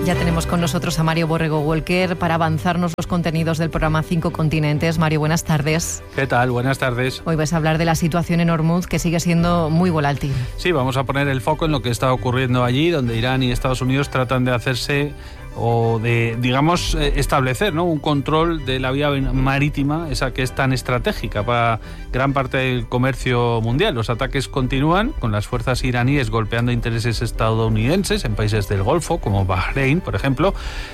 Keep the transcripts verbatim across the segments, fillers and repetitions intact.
Ya tenemos con nosotros a Mario Borrego Walker para avanzarnos los contenidos del programa Cinco Continentes. Mario, buenas tardes. ¿Qué tal? Buenas tardes. Hoy vas a hablar de la situación en Hormuz, que sigue siendo muy volátil. Sí, vamos a poner el foco en lo que está ocurriendo allí, donde Irán y Estados Unidos tratan de hacerse o de, digamos, establecer, ¿no?, un control de la vía marítima, esa que es tan estratégica para gran parte del comercio mundial. Los ataques continúan, con las fuerzas iraníes golpeando intereses estadounidenses en países del Golfo, como Bahrein, por ejemplo,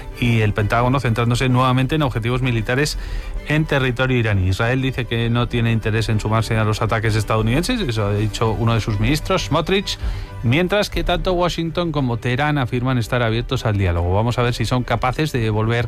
y el Pentágono centrándose nuevamente en objetivos militares en territorio iraní. Israel dice que no tiene interés en sumarse a los ataques estadounidenses, eso ha dicho uno de sus ministros, Smotrich, mientras que tanto Washington como Teherán afirman estar abiertos al diálogo. Vamos a ver si son capaces de volver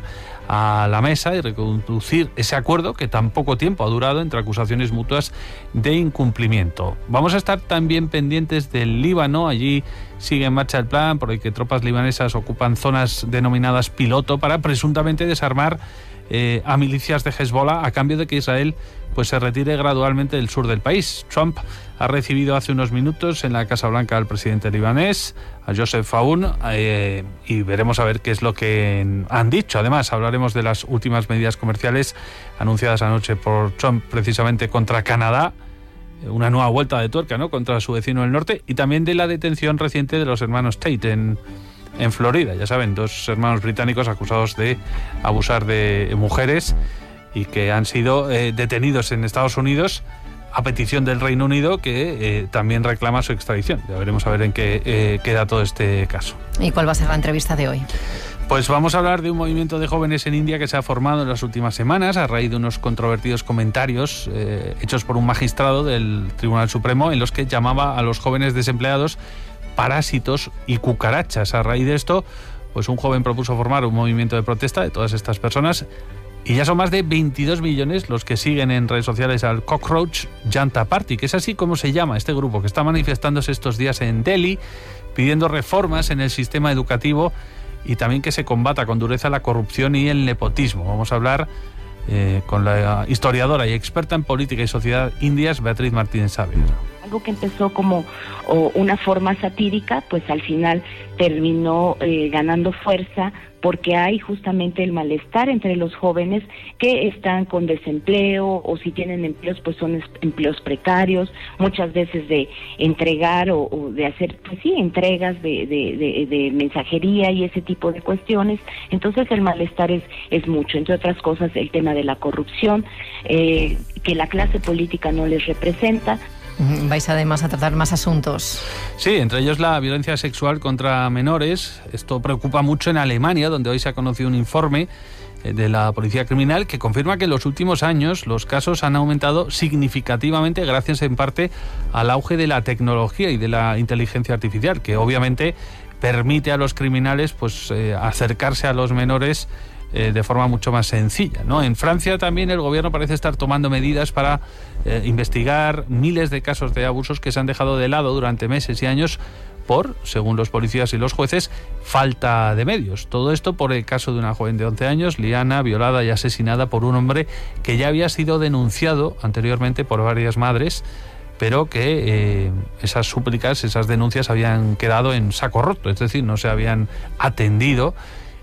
a la mesa y reconducir ese acuerdo que tan poco tiempo ha durado entre acusaciones mutuas de incumplimiento. Vamos a estar también pendientes del Líbano. Allí sigue en marcha el plan por el que tropas libanesas ocupan zonas denominadas piloto para presuntamente desarmar eh, a milicias de Hezbollah a cambio de que Israel pues se retire gradualmente del sur del país. Trump ha recibido hace unos minutos en la Casa Blanca al presidente libanés, a Joseph Aoun, eh, y veremos a ver qué es lo que han dicho. Además, hablaremos de las últimas medidas comerciales anunciadas anoche por Trump precisamente contra Canadá, una nueva vuelta de tuerca, ¿no?, contra su vecino del norte, y también de la detención reciente de los hermanos Tate en, en Florida. Ya saben, dos hermanos británicos acusados de abusar de mujeres y que han sido eh, detenidos en Estados Unidos a petición del Reino Unido, que eh, también reclama su extradición. Ya veremos a ver en qué eh, queda todo este caso. ¿Y cuál va a ser la entrevista de hoy? Pues vamos a hablar de un movimiento de jóvenes en India que se ha formado en las últimas semanas a raíz de unos controvertidos comentarios eh, hechos por un magistrado del Tribunal Supremo en los que llamaba a los jóvenes desempleados parásitos y cucarachas. A raíz de esto, pues un joven propuso formar un movimiento de protesta de todas estas personas. Y ya son más de veintidós millones los que siguen en redes sociales al Cockroach Janta Party, que es así como se llama este grupo, que está manifestándose estos días en Delhi, pidiendo reformas en el sistema educativo y también que se combata con dureza la corrupción y el nepotismo. Vamos a hablar eh, con la historiadora y experta en política y sociedad indias, Beatriz Martínez Saavedra. Algo que empezó como oh, una forma satírica, pues al final terminó eh, ganando fuerza, porque hay justamente el malestar entre los jóvenes que están con desempleo, o si tienen empleos, pues son empleos precarios, muchas veces de entregar o, o de hacer, pues sí, entregas de, de, de, de mensajería y ese tipo de cuestiones. Entonces el malestar es, es mucho, entre otras cosas el tema de la corrupción, eh, que la clase política no les representa. Vais además a tratar más asuntos. Sí, entre ellos la violencia sexual contra menores. Esto preocupa mucho en Alemania, donde hoy se ha conocido un informe de la Policía Criminal que confirma que en los últimos años los casos han aumentado significativamente gracias en parte al auge de la tecnología y de la inteligencia artificial, que obviamente permite a los criminales pues eh, acercarse a los menores Eh, de forma mucho más sencilla, ¿no? En Francia también el gobierno parece estar tomando medidas para eh, investigar miles de casos de abusos que se han dejado de lado durante meses y años por, según los policías y los jueces, falta de medios. Todo esto por el caso de una joven de once años, Liana, violada y asesinada por un hombre que ya había sido denunciado anteriormente por varias madres, pero que eh, esas súplicas, esas denuncias habían quedado en saco roto, es decir, no se habían atendido.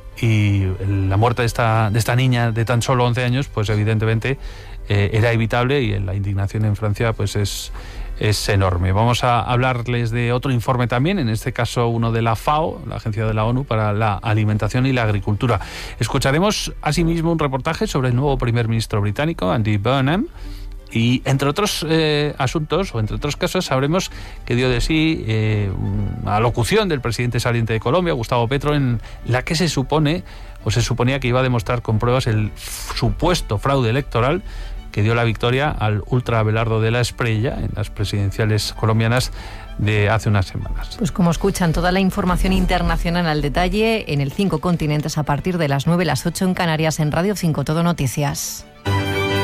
Y la muerte de esta, de esta niña de tan solo once años, pues evidentemente eh, era evitable, y la indignación en Francia pues es, es enorme. Vamos a hablarles de otro informe también, en este caso uno de la FAO, la Agencia de la ONU para la Alimentación y la Agricultura. Escucharemos asimismo un reportaje sobre el nuevo primer ministro británico, Andy Burnham, y entre otros eh, asuntos, o entre otros casos, sabremos que dio de sí eh, una alocución del presidente saliente de Colombia, Gustavo Petro, en la que se supone, o se suponía que iba a demostrar con pruebas el supuesto fraude electoral que dio la victoria al ultra Abelardo de la Espriella en las presidenciales colombianas de hace unas semanas. Pues como escuchan, toda la información internacional al detalle en el Cinco Continentes a partir de las nueve, las ocho en Canarias, en Radio cinco Todo Noticias.